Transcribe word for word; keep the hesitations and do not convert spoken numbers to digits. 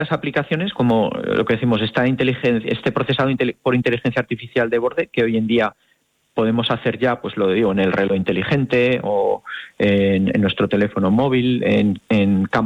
aplicaciones como lo que decimos, esta inteligencia, este procesado por inteligencia artificial de borde, que hoy en día podemos hacer ya, pues lo digo, en el reloj inteligente o en, en nuestro teléfono móvil, en, en cámaras